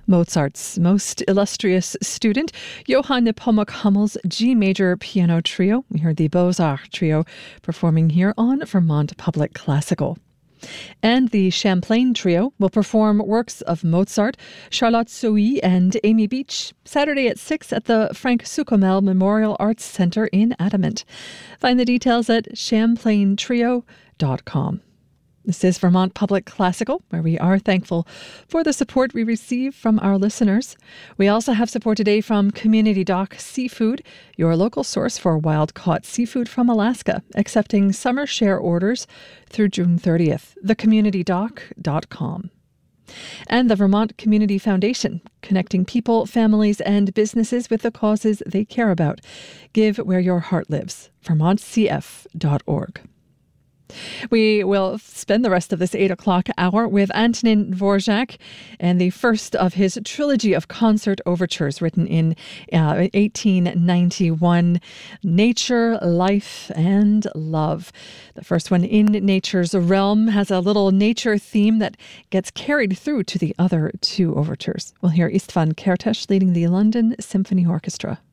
Mozart's most illustrious student, Johann Nepomuk Hummel's G major piano trio. We heard the Beaux-Arts trio performing here on Vermont Public Classical. And the Champlain Trio will perform works of Mozart, Charlotte Sohi and Amy Beach Saturday at 6 at the Frank Suchomel Memorial Arts Centre in Adamant. Find the details at champlaintrio.com. This is Vermont Public Classical, where we are thankful for the support we receive from our listeners. We also have support today from Community Dock Seafood, your local source for wild-caught seafood from Alaska, accepting summer share orders through June 30th. thecommunitydock.com. And the Vermont Community Foundation, connecting people, families, and businesses with the causes they care about. Give where your heart lives. vermontcf.org. We will spend the rest of this 8 o'clock hour with Antonin Dvorak and the first of his trilogy of concert overtures written in 1891, Nature, Life, and Love. The first one, In Nature's Realm, has a little nature theme that gets carried through to the other two overtures. We'll hear Istvan Kertész leading the London Symphony Orchestra.